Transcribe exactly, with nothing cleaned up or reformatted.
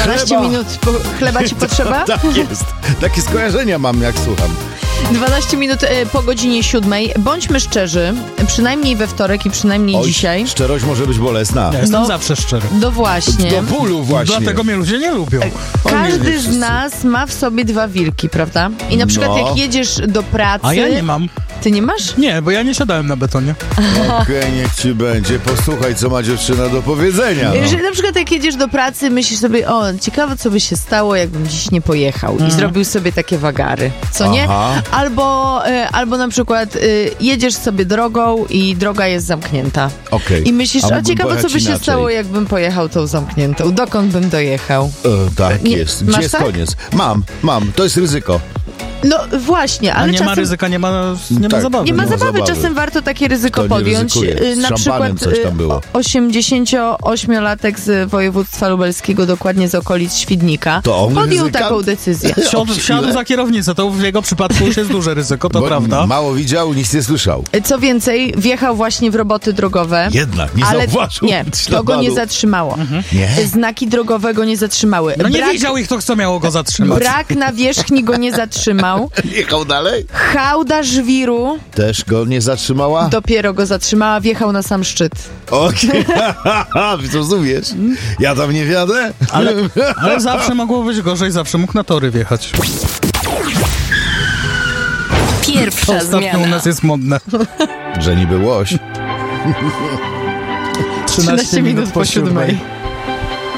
dwanaście chleba. minut po, chleba ci potrzeba? Tak jest. Takie skojarzenia mam, jak słucham. dwanaście minut e, po godzinie siódmej. Bądźmy szczerzy, przynajmniej we wtorek i przynajmniej Oj, dzisiaj. szczerość może być bolesna. Ja jestem No. zawsze szczery. No właśnie. Do bólu właśnie. Dlatego mnie ludzie nie lubią. Każdy nie, z wszyscy. nas ma w sobie dwa wilki, prawda? I na przykład No. jak jedziesz do pracy... A ja nie mam. Ty nie masz? Nie, bo ja nie siadałem na betonie. Okej, niech ci będzie. Posłuchaj, co ma dziewczyna do powiedzenia. No. Że na przykład jak jedziesz do pracy, myślisz sobie, o, ciekawe co by się stało, jakbym dziś nie pojechał i zrobił sobie takie wagary, co nie? Aha. Albo, e, albo na przykład e, jedziesz sobie drogą i droga jest zamknięta. Okej. I myślisz, A a mógłbym ciekawe co pojechać by się inaczej. stało, jakbym pojechał tą zamkniętą. Dokąd bym dojechał? E, tak Nie- jest. Gdzie masz jest tak? koniec? Mam, mam. To jest ryzyko. No właśnie, A ale nie czasem... ma ryzyka, nie ma, nie ma Tak. zabawy. Nie ma Nie ma zabawy, zabawy. czasem warto takie ryzyko Kto nie podjąć. ryzykuje? Y, Z Na szampanem przykład coś tam y, było. o- osiemdziesięcioośmiolatek z województwa lubelskiego, dokładnie z okolic Świdnika, To on podjął ryzykant? taką decyzję. Wsiadł, wsiadł za kierownicę, to w jego przypadku już jest duże ryzyko, to Bo prawda. Mało widział, nic nie słyszał. Co więcej, wjechał właśnie w roboty drogowe. Jednak nie ale zauważył nie, to go śladanu. nie zatrzymało. Nie? Znaki drogowego go nie zatrzymały. No nie brak, wiedział ich, to co miało go zatrzymać. brak nawierzchni go nie zatrzymał. Jechał dalej? Hałda żwiru Też go nie zatrzymała? dopiero go zatrzymała, wjechał na sam szczyt. Okej, rozumiesz? Ja tam nie wiadę? Ale, ale zawsze mogło być gorzej, zawsze mógł na tory wjechać. To Pierwsza ostatnio u zmiana. nas jest modne. Że niby łoś. trzynaście minut po siódmej.